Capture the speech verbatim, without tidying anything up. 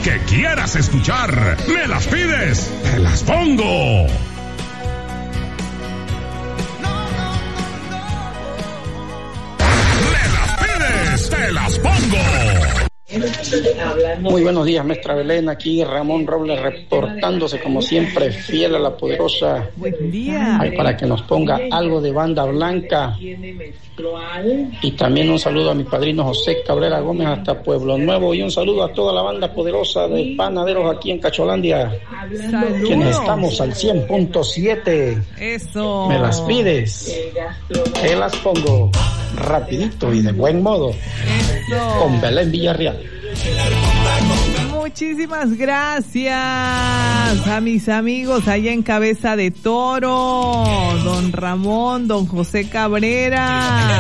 que quieras escuchar. Me las pides, te las pongo. Me las pides, te las pongo. Muy buenos días, maestra Belén. Aquí Ramón Robles reportándose como siempre, fiel a la poderosa. Buen día. Ay, para que nos ponga algo de Banda Blanca. Y también un saludo a mi padrino José Cabrera Gómez hasta Pueblo Nuevo. Y un saludo a toda la banda poderosa de panaderos aquí en Cacholandia. Saludos. Quienes estamos al cien punto siete. Eso. Me las pides, te las pongo rapidito y de buen modo. Eso. Con Belén Villarreal. Muchísimas gracias a mis amigos allá en Cabeza de Toro, don Ramón, don José Cabrera.